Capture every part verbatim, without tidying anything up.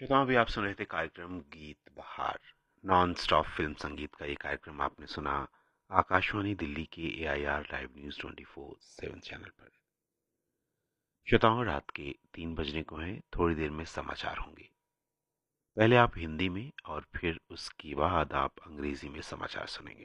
श्रोताओं, अभी आप सुन रहे थे कार्यक्रम गीत बहार। नॉन स्टॉप फिल्म संगीत का ये कार्यक्रम आपने सुना आकाशवाणी दिल्ली के ए I R live news twenty four seven channel पर। श्रोताओं, रात के तीन बजने को हैं, थोड़ी देर में समाचार होंगे। पहले आप हिंदी में और फिर उसके बाद आप अंग्रेजी में समाचार सुनेंगे।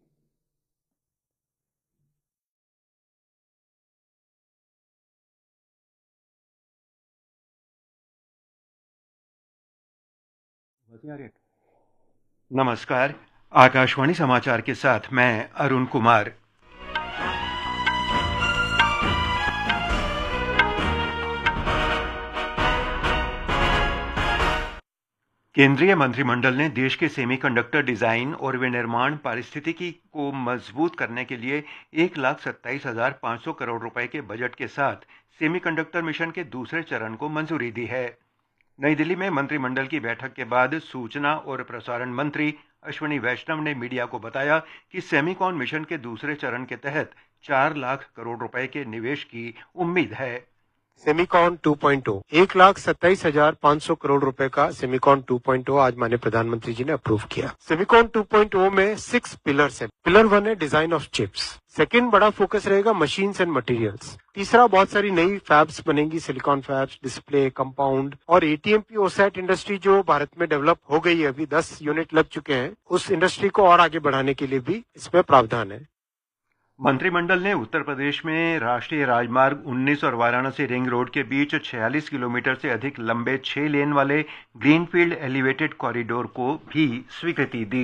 नमस्कार। आकाशवाणी समाचार के साथ मैं अरुण कुमार। केंद्रीय मंत्रिमंडल ने देश के सेमीकंडक्टर डिजाइन और विनिर्माण पारिस्थितिकी को मजबूत करने के लिए एक लाख सत्ताईस हजार पाँच सौ करोड़ रुपए के बजट के साथ सेमीकंडक्टर मिशन के दूसरे चरण को मंजूरी दी है। नई दिल्ली में मंत्रिमंडल की बैठक के बाद सूचना और प्रसारण मंत्री अश्विनी वैष्णव ने मीडिया को बताया कि सेमीकॉन मिशन के दूसरे चरण के तहत चार लाख करोड़ रुपए के निवेश की उम्मीद है। सेमीकॉन टू पॉइंट ओ एक लाख सत्ताईस हजार पाँच सौ करोड़ रुपए का सेमीकॉन टू पॉइंट ओ आज माननीय प्रधानमंत्री जी ने अप्रूव किया। सेमीकॉन टू पॉइंट ओ में सिक्स पिलर्स हैं। पिलर वन है डिजाइन ऑफ चिप्स। सेकंड बड़ा फोकस रहेगा मशीन्स एंड मटेरियल्स। तीसरा बहुत सारी नई फैब्स बनेंगी, सिलिकॉन फैब्स, डिस्प्ले, कंपाउंड और एटीएमपी ओसैट इंडस्ट्री जो भारत में डेवलप हो गई है, अभी दस यूनिट लग चुके हैं, उस इंडस्ट्री को और आगे बढ़ाने के लिए भी इसमें प्रावधान है। मंत्रिमंडल ने उत्तर प्रदेश में राष्ट्रीय राजमार्ग उन्नीस और वाराणसी रिंग रोड के बीच छियालीस किलोमीटर से अधिक लंबे छह लेन वाले ग्रीनफील्ड एलिवेटेड कॉरिडोर को भी स्वीकृति दी।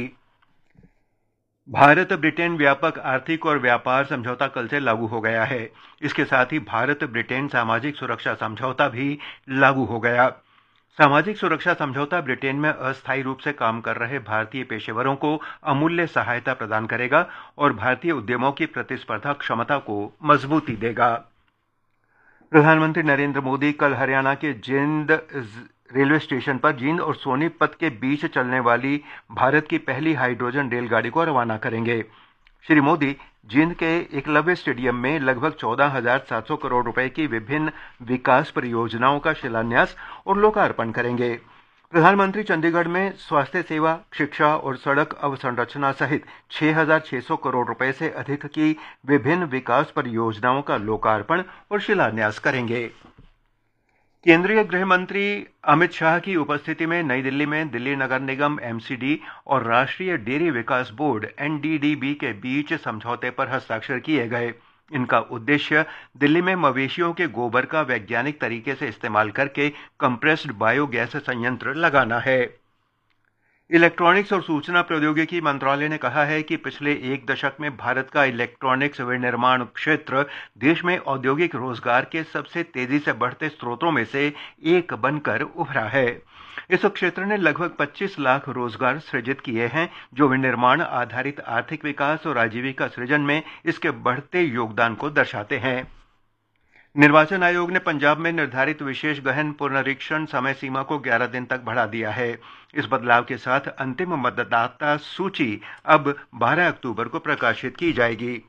भारत ब्रिटेन व्यापक आर्थिक और व्यापार समझौता कल से लागू हो गया है। इसके साथ ही भारत ब्रिटेन सामाजिक सुरक्षा समझौता भी लागू हो गया। सामाजिक सुरक्षा समझौता ब्रिटेन में अस्थायी रूप से काम कर रहे भारतीय पेशेवरों को अमूल्य सहायता प्रदान करेगा और भारतीय उद्यमों की प्रतिस्पर्धा क्षमता को मजबूती देगा। प्रधानमंत्री नरेंद्र मोदी कल हरियाणा के जिंद रेलवे स्टेशन पर जींद और सोनीपत के बीच चलने वाली भारत की पहली हाइड्रोजन रेलगाड़ी को रवाना करेंगे। श्री मोदी जींद के एकलव्य स्टेडियम में लगभग चौदह हजार सात सौ करोड़ रुपए की विभिन्न विकास परियोजनाओं का शिलान्यास और लोकार्पण करेंगे। प्रधानमंत्री चंडीगढ़ में स्वास्थ्य सेवा, शिक्षा और सड़क अवसंरचना सहित छह हजार छह सौ करोड़ रुपए से अधिक की विभिन्न विकास परियोजनाओं का लोकार्पण और शिलान्यास करेंगे। केंद्रीय गृह मंत्री अमित शाह की उपस्थिति में नई दिल्ली में दिल्ली नगर निगम एमसीडी और राष्ट्रीय डेयरी विकास बोर्ड एनडीडीबी के बीच समझौते पर हस्ताक्षर किए गए। इनका उद्देश्य दिल्ली में मवेशियों के गोबर का वैज्ञानिक तरीके से इस्तेमाल करके कंप्रेस्ड बायोगैस संयंत्र लगाना है। इलेक्ट्रॉनिक्स और सूचना प्रौद्योगिकी मंत्रालय ने कहा है कि पिछले एक दशक में भारत का इलेक्ट्रॉनिक्स विनिर्माण क्षेत्र देश में औद्योगिक रोजगार के सबसे तेजी से बढ़ते स्रोतों में से एक बनकर उभरा है। इस क्षेत्र ने लगभग पच्चीस लाख रोजगार सृजित किए हैं, जो विनिर्माण आधारित आर्थिक विकास और आजीविका सृजन में इसके बढ़ते योगदान को दर्शाते हैं। निर्वाचन आयोग ने पंजाब में निर्धारित विशेष गहन पुनरीक्षण समय सीमा को ग्यारह दिन तक बढ़ा दिया है। इस बदलाव के साथ अंतिम मतदाता सूची अब बारह अक्टूबर को प्रकाशित की जाएगी।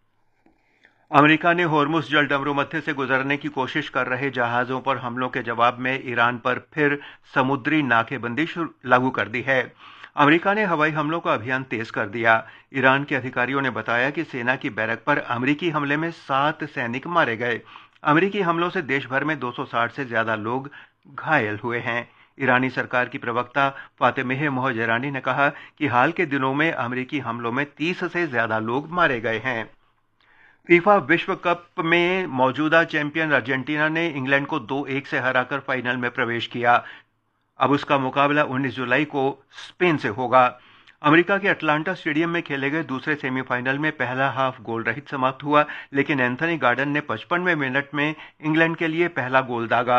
अमेरिका ने होर्मुज जल डमरू मध्य से गुजरने की कोशिश कर रहे जहाजों पर हमलों के जवाब में ईरान पर फिर समुद्री नाकेबंदी लागू कर दी है। अमेरिका ने हवाई हमलों का अभियान तेज कर दिया। ईरान के अधिकारियों ने बताया कि सेना की बैरक पर अमेरिकी हमले में सात सैनिक मारे गए। अमेरिकी हमलों से देश भर में दो सौ साठ से ज्यादा लोग घायल हुए हैं। ईरानी सरकार की प्रवक्ता फातेमेह मोहजेरानी ने कहा कि हाल के दिनों में अमेरिकी हमलों में तीस से ज्यादा लोग मारे गए हैं। फीफा विश्व कप में मौजूदा चैंपियन अर्जेंटीना ने इंग्लैंड को दो एक से हराकर फाइनल में प्रवेश किया। अब उसका मुकाबला उन्नीस जुलाई को स्पेन से होगा। अमेरिका के अटलांटा स्टेडियम में खेले गए दूसरे सेमीफाइनल में पहला हाफ गोल रहित समाप्त हुआ, लेकिन एंथनी गार्डन ने पचपनवें मिनट में इंग्लैंड के लिए पहला गोल दागा।